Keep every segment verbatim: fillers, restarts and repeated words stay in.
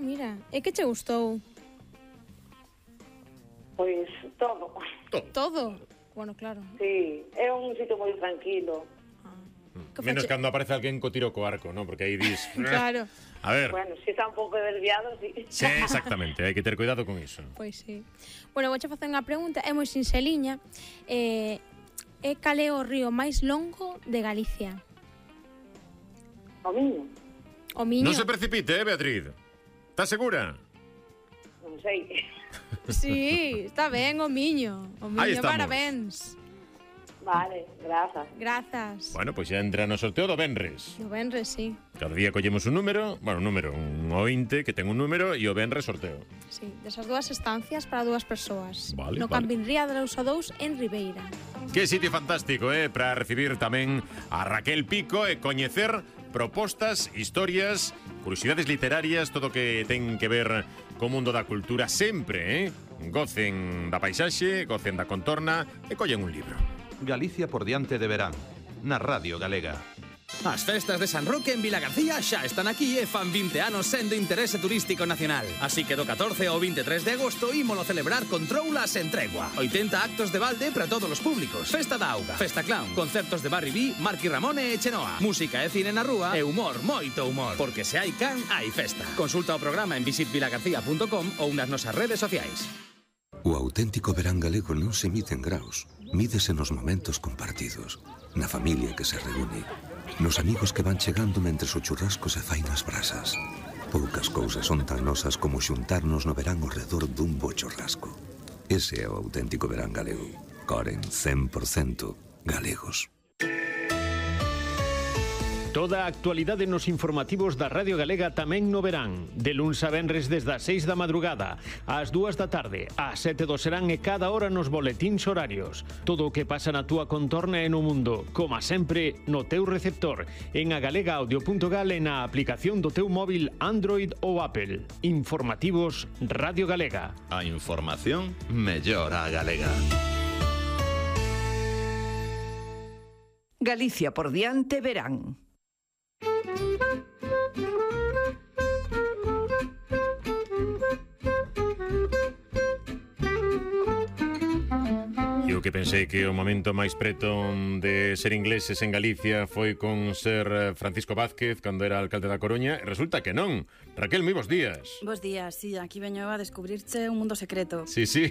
mira. E que che gustou? Pois todo. Todo. Todo? Bueno, claro. Sí, é un sitio moi tranquilo. Que Menos fache- cando aparece alguén co tiro co arco, ¿no? Porque aí dis... Claro. A ver, Bueno, se está un pouco desviado, sí. sí, exactamente, hai que ter cuidado con iso. Pois sí. Bueno, vouche facer unha pregunta, é moi sinxeliña. Eh, é cal é o río máis longo de Galicia? O miño, O Miño? Non se precipite, eh, Beatriz? Estás segura? non sei. Sí, está ben, o Miño. O Miño, Aí estamos. parabéns. Vale, grazas. Grazas. Bueno, pois xa entra no sorteo do Benres. O Benres, sí. Cada día collemos un número, bueno, un número, un ointe que ten un número e o Benres sorteo. Sí, desas dúas estancias para dúas persoas. Vale, no vale. Campín Ría de Lousa dous en Ribeira. Que sitio fantástico, eh, para recibir tamén a Raquel Pico e coñecer propostas, historias, curiosidades literarias, todo que ten que ver co mundo da cultura sempre, eh? Gocen da paisaxe, gocen da contorna e collen un libro. Galicia por diante de verán, na Radio Galega. As festas de San Roque en Vilagarcía xa están aquí e fan vinte anos sendo interese turístico nacional. Así que do catorce ao veintitrés de agosto ímolo celebrar con troulas en tregua. oitenta actos de balde para todos os públicos. Festa da auga, festa clown, concertos de Barry B, Marky Ramone e Chenoa. Música e cine na rúa e humor, moito humor. Porque se hai can, hai festa. Consulta o programa en visit vilagarcía punto com ou nas nosas redes sociais. O auténtico verán galego non se mide en graus, mídese nos momentos compartidos, na familia que se reúne, nos amigos que van chegando mentres o churrasco se fai nas brasas. Poucas cousas son tan nosas como xuntarnos no verán ao redor dun bo churrasco. Ese é o auténtico verán galego. Coren cen por cento galegos. Toda a actualidade nos informativos da Radio Galega tamén no verán. De luns a venres desde as seis da madrugada, ás dúas da tarde, ás sete do serán e cada hora nos boletíns horarios. Todo o que pasa na túa contorna e no mundo, como sempre, no teu receptor, en agalega audio punto gal e na aplicación do teu móvil Android ou Apple. Informativos Radio Galega. A información mellora a galega. Galicia por diante verán. E o que pensei que o momento máis preto de ser ingleses en Galicia foi con ser Francisco Vázquez cando era alcalde da Coruña, e resulta que non. Raquel, moi bons días. Bos días, sí, aquí veño a descubrirche un mundo secreto. Sí, sí.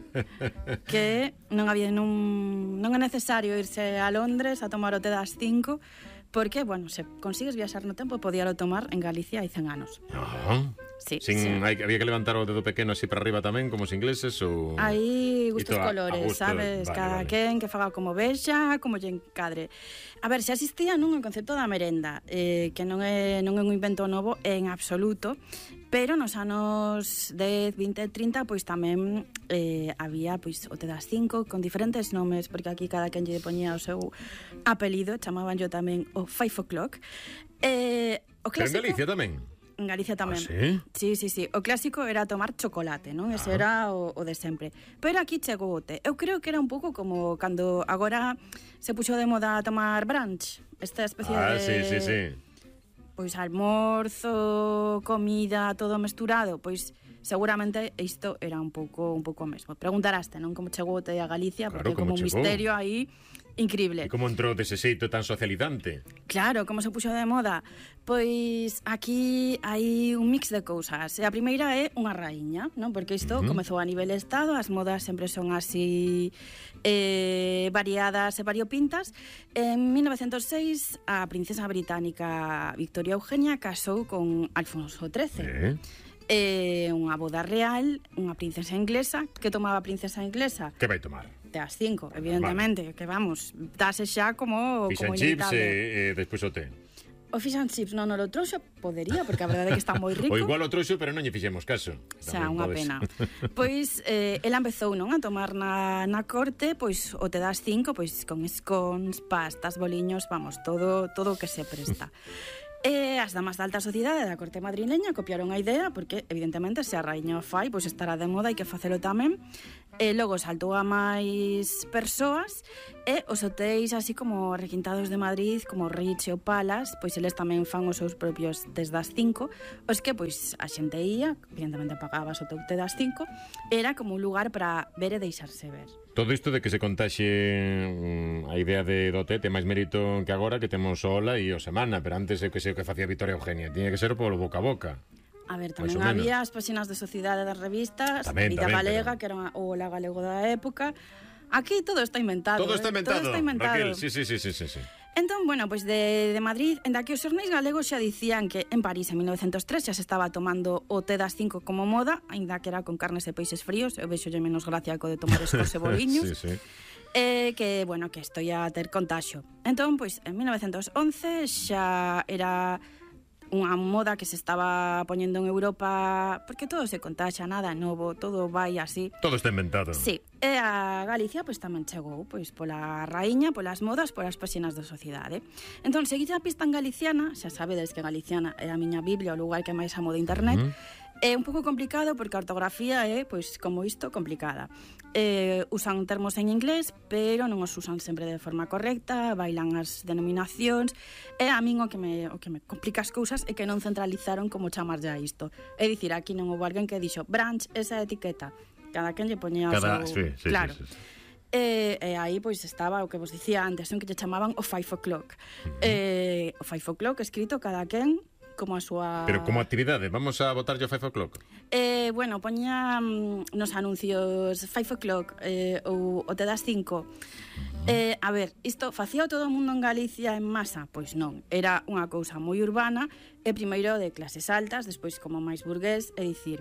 Que non había non, non é necesario irse a Londres a tomar o té das cinco, porque, bueno, se consigues viaxar no tempo, podíalo tomar en Galicia hai cen anos. Ah. Sí, Sin, sí. hai, había que levantar o dedo pequeno así para arriba tamén, como os ingleses, ou... Hai gustos Ito a- a colores, gusto, sabes? vale, Cada vale. quen que faga como vexa, como lle encadre. A ver, se existía nun o concepto da merenda, eh, que non é, non é un invento novo en absoluto, pero nos anos dez, vinte, trinta, pois tamén eh, había pois o té das cinco con diferentes nomes, porque aquí cada quen lle poñía o seu apelido, chamaban yo tamén o five o'clock. Eh, o Pero en clásico... Galicia tamén. En Galicia tamén. Ah, sí? Sí, sí, sí. O clásico era tomar chocolate, non? Ese Ah. era o, o de sempre. Pero aquí chegou o té. Eu creo que era un pouco como cando agora se puxo de moda tomar brunch. Esta especie Ah, de... sí, sí, sí. Pois almorzo, comida, todo mesturado. Pois seguramente isto era un pouco un pouco o mesmo. Preguntaraste, non? Como chegou o té a Galicia, Claro, porque como como un chegou. misterio aí increíble. E como entrou dese xeito tan socializante? Claro, como se puxo de moda? Pois aquí hai un mix de cousas. E a primeira é unha raíña, non? Porque isto Ujú. comezou a nivel estado, as modas sempre son así eh, variadas e variopintas. En mil novecentos seis, a princesa británica Victoria Eugenia casou con Alfonso trece. Eh? Eh, unha boda real, unha princesa inglesa. Que tomaba a princesa inglesa? Que vai tomar? De as cinco, evidentemente, que vamos, dase xa como, Fish como and chips inevitable. e, e despois o té. O fish and chips non o trouxo, podería, porque a verdade é que está moi rico. O igual o trouxo, pero non lle fixemos caso. Xa, Tamén unha podes. pena. Pois, eh, ela empezou, non, a tomar na, na corte, pois, o te das cinco, pois, con scones, pastas, boliños, vamos, todo todo o que se presta. E as damas da alta sociedade da corte madrileña copiaron a idea, porque, evidentemente, se a raíña o fai, pois estará de moda, hai que facelo tamén. E logo saltou a máis persoas e os hotéis así como requintados de Madrid, como Ritz e o Palace, pois eles tamén fan os seus propios tés das cinco, os que pois a xente ia, evidentemente pagabas o teu té das cinco, era como un lugar para ver e deixarse ver. Todo isto de que se contaxe mm, a idea de do té ten máis mérito que agora que temos o Ola e o Semana, pero antes eu que sei o que facía Vitoria Eugenia, tiña que ser polo boca a boca. A ver, tamén había as páxinas de sociedade das revistas, tamén, Villa tamén, Galega, pero... que era o La Galego da época. Aquí todo está inventado. Todo está inventado, eh? Todo está inventado. Raquel, sí, sí, sí, sí, sí. Entón, bueno, pois pues de, de Madrid, en que os xornais galegos xa dicían que en París en mil novecentos tres xa se estaba tomando o té das cinco como moda, aínda que era con carnes e peixes fríos, eu vexolle menos gracia co de tomar escos e boliños. Sí, sí. Eh, que, bueno, que isto ia ter contaxo. Entón, pois, en mil novecentos once xa era unha moda que se estaba poñendo en Europa, porque todo se contaxa, nada novo, todo vai así. Todo está inventado. Sí, e a Galicia pois tamén chegou pois pola raíña, polas modas, polas páxinas da sociedade. Entón, seguir a pista en galiciana, xa sabedes que galiciana é a miña biblia, o lugar que máis amo de internet. Uh -huh. É un pouco complicado porque a ortografía é, pois, como isto, complicada. Eh, usan termos en inglés, pero non os usan sempre de forma correcta, bailan as denominacións, e a min o que me, o que me complica as cousas é que non centralizaron como chamar ya isto. É dicir, aquí non houve alguén que dixo branch, esa etiqueta. Cada quen lle poñía Cada... o seu... Sí, sí, claro. Sí, sí, sí. E, e aí, pois, estaba o que vos dicía antes, un que lle chamaban o five o'clock. Uh -huh. eh, o five o'clock escrito cada quen como a súa... Pero como actividade, vamos a botar yo five o'clock? Eh, bueno, poñía mm, nos anuncios five o'clock eh, ou o té das cinco. Eh, a ver, isto facía todo o mundo en Galicia en masa? Pois non, era unha cousa moi urbana e primeiro de clases altas, despois como máis burgués, é dicir...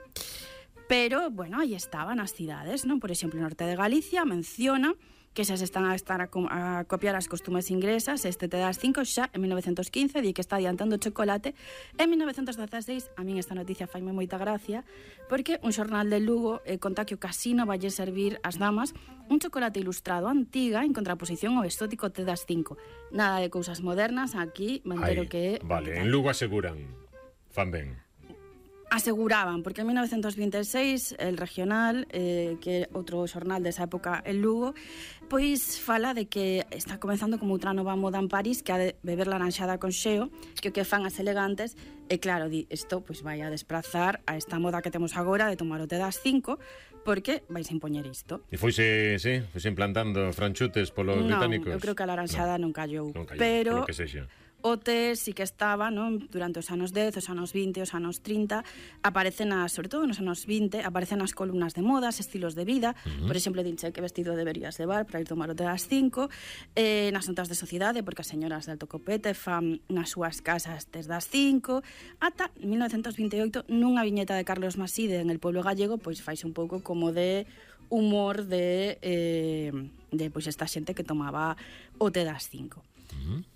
Pero, bueno, aí estaban as cidades, non? Por exemplo, o norte de Galicia menciona que xa se están a estar a, a copiar as costumes inglesas, este té das cinco xa en mil novecentos quince, di que está adiantando o chocolate. En mil novecentos dezaseis, a min esta noticia faime moita gracia, porque un xornal de Lugo eh, conta que o casino valle servir ás damas un chocolate ilustrado antiga en contraposición ao exótico té das cinco. Nada de cousas modernas, aquí me entero Ay, que... Vale, en Lugo aseguran, fan ben. Aseguraban, porque en mil novecentos veintiséis el Regional, eh, que é outro xornal desa época en Lugo, pois fala de que está comenzando como outra nova moda en París, que ha de beber laranxada con xeo, que o que fan as elegantes, e claro, di, isto pois vai a desprazar a esta moda que temos agora de tomar o té das cinco, porque vais a impoñer isto. E foise, sí, foise implantando franchutes polos non, británicos? Non, eu creo que a laranxada non, non callou, non callou, pero... polo que sexa. O té sí que estaba, non? Durante os anos dez, os anos vinte, os anos trinta, aparecen as, sobre todo nos anos vinte, aparecen as columnas de modas, estilos de vida, uh -huh. Por exemplo, dinche que vestido deberías levar para ir tomar o té das cinco, eh, nas notas de sociedade, porque as señoras de alto copete fan nas súas casas tés das cinco, ata mil novecentos vinte e oito, nunha viñeta de Carlos Maside en El Pueblo Gallego, pois faise un pouco como de humor de, eh, de pois esta xente que tomaba o té das cinco. Uh -huh.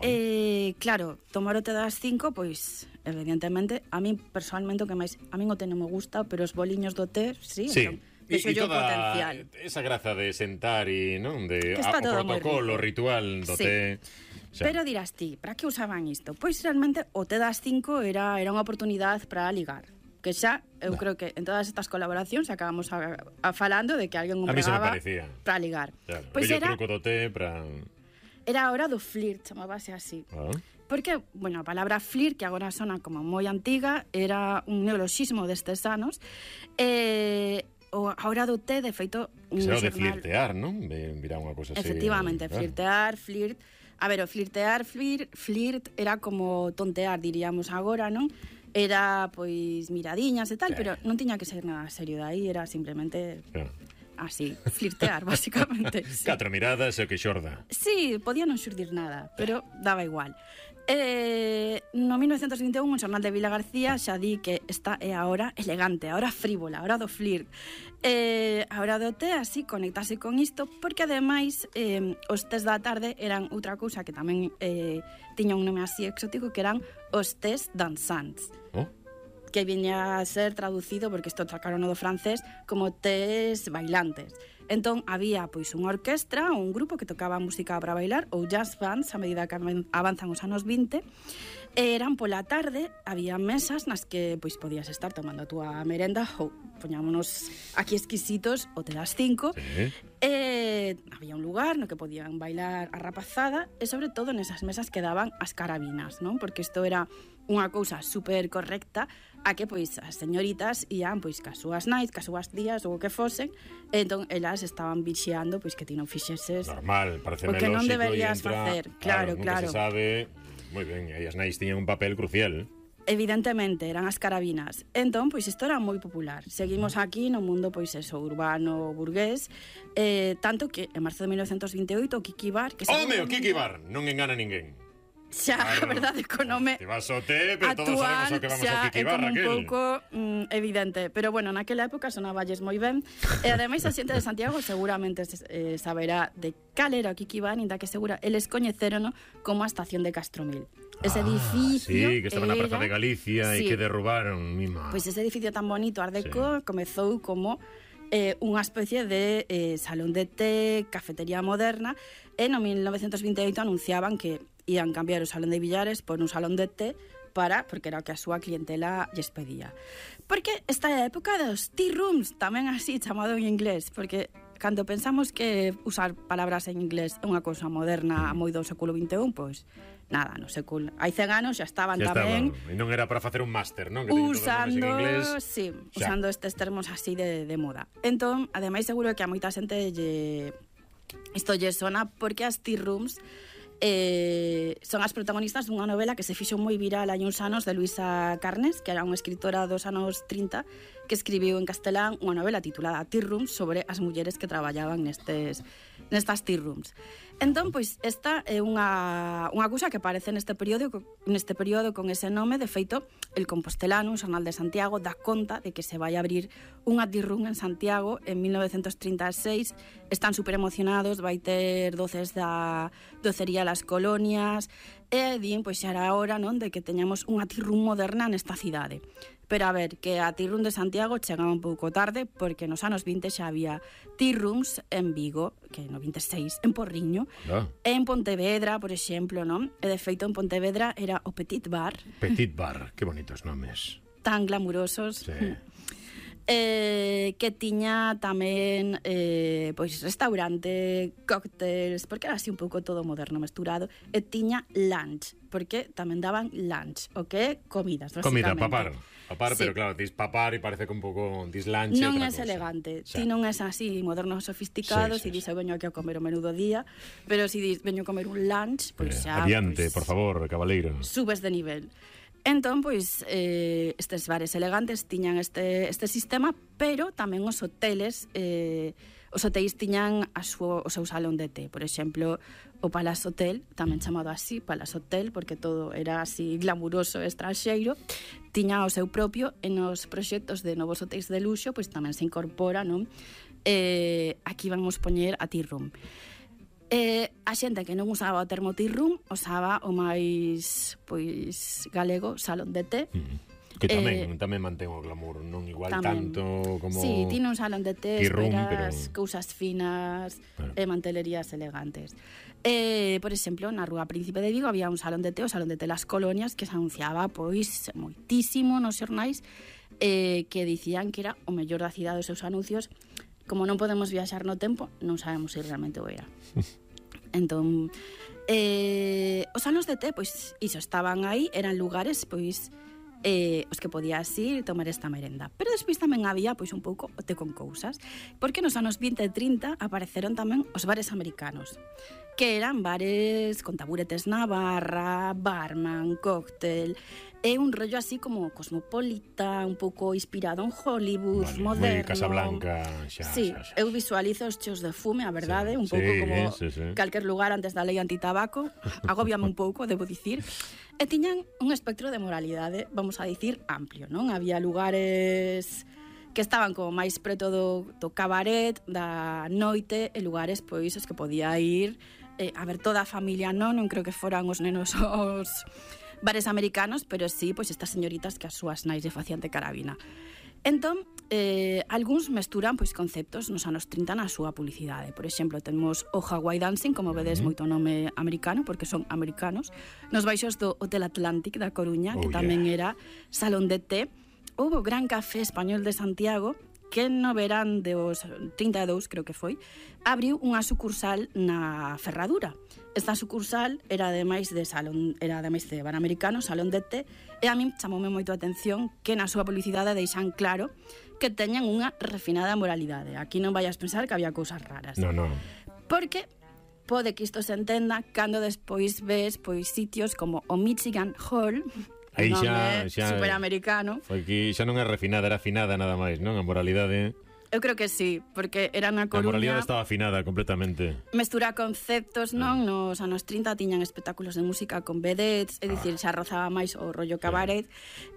Eh, claro, tomar o té das cinco, pois, evidentemente, a min personalmente o que máis, a min o té non me gusta, pero os boliños do té, sí, sí. Entón, e, e toda potencial. Esa graza de sentar e, non, de a, o protocolo, o ritual do sí. té. Xa. Pero dirás ti, para que usaban isto? Pois realmente o té das cinco era, era unha oportunidade para ligar. Que xa, eu bah. creo que en todas estas colaboracións acabamos a, a falando de que alguén un pregaba para ligar. Claro, pois era... truco do té para... Era a hora do flirt, chamábase así. Ah. Porque, bueno, a palabra flirt, que agora sona como moi antiga, era un neoloxismo destes anos. Eh, o a hora do té, de feito... Un será de flirtear, non? Virá unha cosa así. Efectivamente, claro. Flirtear, flirt... A ver, o flirtear, flirt, flirt era como tontear, diríamos agora, non? Era, pois, miradiñas e tal, sí. Pero non tiña que ser nada serio de aí, era simplemente... Claro. Así, flirtear, basicamente. Sí. Catro miradas e o que xorda. Sí, podía non xurdir nada, pero daba igual. Eh, no mil novecentos vinte e un, un xornal de Vila García xa di que esta é a hora elegante, a hora frívola, a hora do flirt. Eh, a hora do té, así, conectase con isto, porque ademais eh, os tés da tarde eran outra cousa que tamén eh, tiña un nome así exótico, que eran os tés danzantes. Oh. que viña a ser traducido, porque isto sacaron do francés, como tes bailantes. Entón, había pois unha orquestra, un grupo que tocaba música para bailar, ou jazz bands, a medida que avanzan os anos vinte, e eran pola tarde, había mesas nas que pois podías estar tomando a túa merenda, ou poñámonos aquí exquisitos, o te das cinco, sí. E había un lugar no que podían bailar a rapazada, e sobre todo nesas mesas que daban as carabinas, non? Porque isto era unha cousa super correcta a que pois as señoritas ian pois cas súas nais, cas súas tías ou o que fosen, e entón elas estaban vixiando pois que ti non fixeses normal, parece o que non deberías entra, facer. Claro, claro. claro. Nunca se sabe. Moi ben, e as nais tiñan un papel crucial. Evidentemente, eran as carabinas. Entón, pois isto era moi popular. Seguimos aquí no mundo, pois eso, urbano, burgués, eh, tanto que en marzo de mil novecientos vinte e oito o Kiki Bar... Que Home, o Kiki Bar, non engana ninguén. Xa, claro. A verdade, co nome te vas ao té, pero todos sabemos o que vamos ao Kiki Bar, Raquel. É como un pouco mm, evidente. Pero bueno, naquela época sonaballes moi ben. E ademais a xente de Santiago seguramente eh, saberá de cal era o Kiki Bar, inda que segura eles coñecerono como a estación de Castromil. Ese ah, edificio... Sí, que estaba era... na Praza de Galicia e sí. que derrubaron, mima. Pois ese edificio tan bonito, Art Deco, sí. comezou como eh, unha especie de eh, salón de té, cafetería moderna, e no mil novecientos vinte e oito anunciaban que ian cambiar o salón de billares por un salón de té para, porque era o que a súa clientela lles pedía. Porque esta é a época dos tea rooms, tamén así chamado en inglés, porque cando pensamos que usar palabras en inglés é unha cousa moderna moi do século vinte e un, pois nada, no século. Hai cen anos xa estaban xa tamén. Estaba. E non era para facer un máster, non? Que usando, en inglés. Sí, xa. Usando estes termos así de, de moda. Entón, ademais seguro que a moita xente lle isto lle sona porque as tea rooms eh, son as protagonistas dunha novela que se fixo moi viral hai uns anos de Luisa Carnes, que era unha escritora dos anos trinta, que escribiu en castelán unha novela titulada Tea Rooms sobre as mulleres que traballaban nestes, nestas tea rooms. Entón, pois, esta é unha, unha cousa que aparece neste período, neste período con ese nome. De feito, El Compostelano, un xornal de Santiago, dá conta de que se vai abrir unha tea room en Santiago en mil novecientos trinta e seis. Están super emocionados, vai ter doces da docería Las Colonias, e din, pois, xa era a hora, non, de que teñamos unha tea room moderna nesta cidade. Pero a ver, que a Tea Room de Santiago chegaba un pouco tarde, porque nos anos vinte xa había Tea Rooms en Vigo, que no vinte e seis, en Porriño, ah. e en Pontevedra, por exemplo, non? E de feito en Pontevedra era o Petit Bar. Petit Bar, que bonitos nomes. Tan glamurosos. Sí. Eh, que tiña tamén eh, pois restaurante, cócteles, porque era así un pouco todo moderno mesturado, e tiña lunch, porque tamén daban lunch, o que comidas, comida, papar, papar, sí. Pero claro, dis papar e parece que un pouco dis lunch non outra é cosa. Elegante, ti non é así moderno sofisticado, sí, sí, si dis eu veño aquí a comer o menú do día, pero si dis veño a comer un lunch, pois eh, xa adiante, pois, por favor, cabaleiro, subes de nivel. Entón, pois, eh, estes bares elegantes tiñan este, este sistema, pero tamén os hoteles, eh, os hotéis tiñan a súa, o seu salón de té. Por exemplo, o Palace Hotel, tamén chamado así, Palace Hotel, porque todo era así glamuroso e estranxeiro, tiña o seu propio, e nos proxectos de novos hotéis de luxo, pois tamén se incorpora, non? Eh, aquí vamos poñer a tea room. Eh, a xente que non usaba o termo tea room usaba o máis pois galego salón de té, mm. que tamén eh, tamén mantén o glamour, non igual tamén, tanto como sí, tiene un salón de té, tea room, esperas pero... cousas finas, claro. e mantelerías elegantes. Eh, por exemplo, na Rúa Príncipe de Vigo había un salón de té, o salón de té Las Colonias, que se anunciaba pois moitísimo nos xornais, eh, que dicían que era o mellor da cidade os seus anuncios. Como non podemos viaxar no tempo, non sabemos se realmente o era. Entón, eh, os salóns de té, pois, iso, estaban aí, eran lugares, pois, eh, os que podías ir tomar esta merenda. Pero despois tamén había, pois, un pouco o té con cousas, porque nos anos vinte e trinta apareceron tamén os bares americanos, que eran bares con taburetes na barra, barman, cóctel, é un rollo así como cosmopolita, un pouco inspirado en Hollywood, vale, moderno. Moi Casablanca, xa, sí, xa, xa. Eu visualizo os cheos de fume, a verdade, sí, un pouco sí, como sí, sí. calquer lugar antes da lei antitabaco, agobiame un pouco, debo dicir. E tiñan un espectro de moralidade, vamos a dicir, amplio, non? Había lugares que estaban como máis preto do, do cabaret, da noite, e lugares, pois, os que podía ir eh, a ver toda a familia, non? Non creo que foran os nenos os bares americanos, pero sí, pois estas señoritas que as súas nais lle facían de carabina. Entón, eh, algúns mesturan pois conceptos nos anos trinta na súa publicidade. Por exemplo, temos o Hawaii Dancing, como vedes, moito nome americano, porque son americanos, nos baixos do Hotel Atlantic da Coruña, Oh, que tamén yeah. era salón de té. Houve o Gran Café Español de Santiago, que no verán dos trinta e dous, creo que foi, abriu unha sucursal na Ferradura. Esta sucursal era ademais de salón, era ademais de bar americano, salón de té, e a min chamoume moito a atención que na súa publicidade deixan claro que teñan unha refinada moralidade. Aquí non vayas pensar que había cousas raras. No, no. Porque pode que isto se entenda cando despois ves pois sitios como o Michigan Hall, Aí nome xa, xa superamericano. Foi que xa non é refinada, era afinada nada máis, non? A moralidade... Eu creo que sí, porque era na A moralidade Coruña, estaba afinada completamente. mestura conceptos, non? Nos anos trinta tiñan espectáculos de música con vedettes, é dicir, xa rozaba máis o rollo cabaret.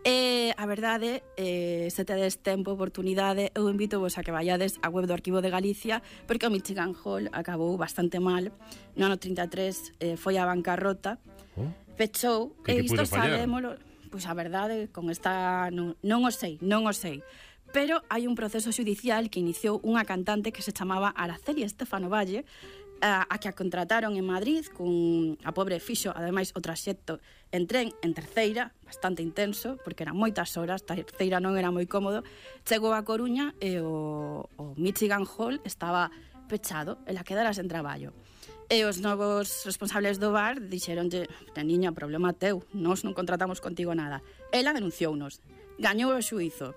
E a verdade, eh, se tedes tempo, oportunidade, eu invito vos a que vayades á web do Arquivo de Galicia, porque o Michigan Hall acabou bastante mal. No ano trinta e tres eh, foi a bancarrota, Oh. pechou, Que e que isto pudo fallar? sabémolo. Pois a verdade, con esta non, non o sei, non o sei. Pero hai un proceso judicial que iniciou unha cantante que se chamaba Araceli Estefano Valle, a, a que a contrataron en Madrid, cun a pobre fixo, ademais, o traxecto en tren en terceira, bastante intenso, porque eran moitas horas, terceira non era moi cómodo. Chegou a Coruña e o, o Michigan Hall estaba pechado, ela quedara sen traballo. E os novos responsables do bar dixeronlle: "Niña, problema teu, nós non contratamos contigo nada." Ela denunciounos, gañou o xuízo.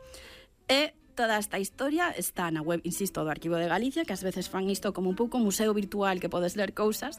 E toda esta historia está na web, insisto, do Arquivo de Galicia, que ás veces fan isto como un pouco museo virtual que podes ler cousas.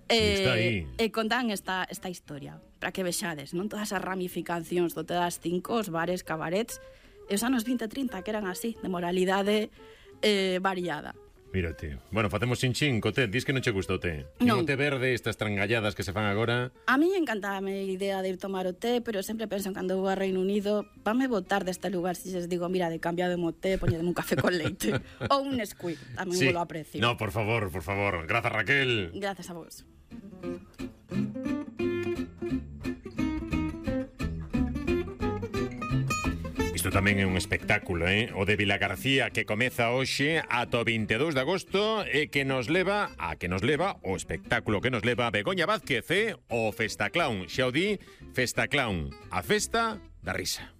E está aí. E contan esta, esta historia, para que vexades, non? Todas as ramificacións do T das cinco, os bares, cabarets, e os anos vinte e trinta que eran así, de moralidade eh, variada. Mírate. Bueno, facemos chinchín co té. Dis que non che gusta o té. Non. O té verde, estas trangalladas que se fan agora... A mí encantame a idea de ir tomar o té, pero sempre penso cando vou a Reino Unido, vanme botar deste lugar se les digo, mira, de cambiado o té, poñedeme un café con leite. Ou un Nesquik, tamén Sí. vos lo aprecio. No, por favor, por favor. Grazas, Raquel. Gracias a vos. Isto tamén é un espectáculo, eh? O de Vilagarcía que comeza hoxe ata o vinte e dous de agosto e que nos leva a que nos leva o espectáculo que nos leva a Begoña Vázquez e o Festaclown. Xa o di, Festaclown, a festa da risa.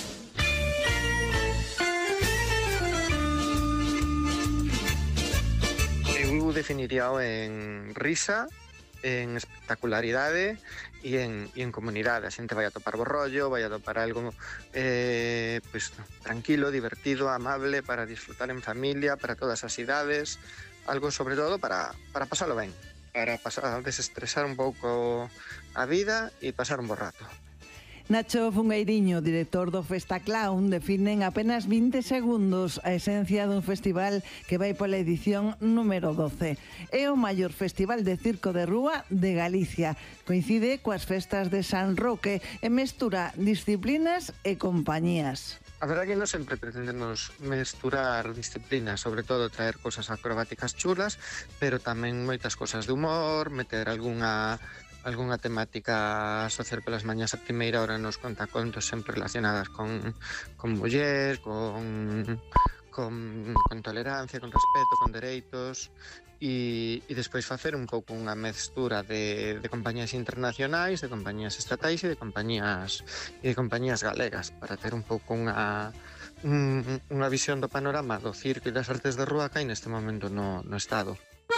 Eu definiría en risa, en espectacularidade e en, e en comunidade. A xente vai a topar bo rollo, vai a topar algo eh, pues, tranquilo, divertido, amable, para disfrutar en familia, para todas as idades, algo sobre todo para, para pasalo ben, para pasar, desestresar un pouco a vida e pasar un bo rato. Nacho Fungueiriño, director do Festaclown, define en apenas vinte segundos a esencia dun festival que vai pola edición número doce. É o maior festival de circo de rúa de Galicia. Coincide coas festas de San Roque e mestura disciplinas e compañías. A verdade que non sempre pretendemos mesturar disciplinas, sobre todo traer cosas acrobáticas chulas, pero tamén moitas cosas de humor, meter algunha algunha temática social pelas mañas a primeira hora nos contacontos sempre relacionadas con, con muller, con, con, con tolerancia, con respeto, con dereitos e, e despois facer un pouco unha mestura de, de compañías internacionais, de compañías estatais e de compañías e de compañías galegas para ter un pouco unha un, unha visión do panorama do circo e das artes de rúa que hai neste momento no, no estado.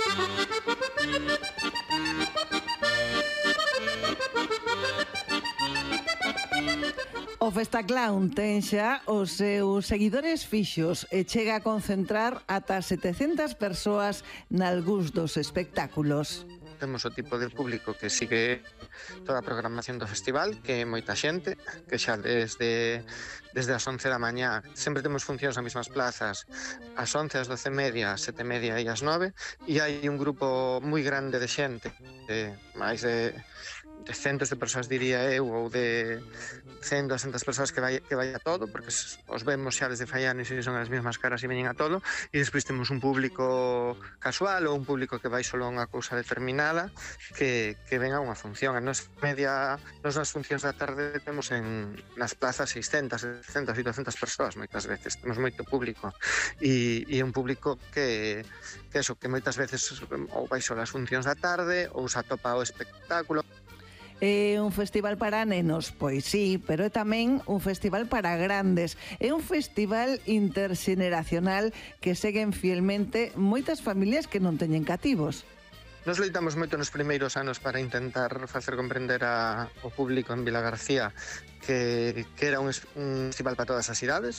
O Festaclown ten xa os seus seguidores fixos e chega a concentrar ata setecentas persoas nalgúns dos espectáculos. Temos o tipo de público que sigue toda a programación do festival, que é moita xente, que xa desde, desde as once da mañá sempre temos funcións nas mesmas plazas, as once, as doce e media, as sete e media e as nove, e hai un grupo moi grande de xente, de máis de de centos de persoas, diría eu, ou de cen, doscientas persoas que vai, que vai a todo, porque os vemos xa desde fai anos e son as mesmas caras e veñen a todo, e despois temos un público casual ou un público que vai solo a unha cousa determinada que, que ven a unha función. A nos media, nos nas funcións da tarde temos en nas plazas seiscentas, setecentas e douscentas persoas moitas veces, temos moito público e, e un público que, que eso, que moitas veces ou vai solo as funcións da tarde ou se atopa o espectáculo. É un festival para nenos, pois sí, pero é tamén un festival para grandes. É un festival interxeneracional que seguen fielmente moitas familias que non teñen cativos. Nos loitamos moito nos primeiros anos para intentar facer comprender a, ao público en Vilagarcía que, que era un, un festival para todas as idades,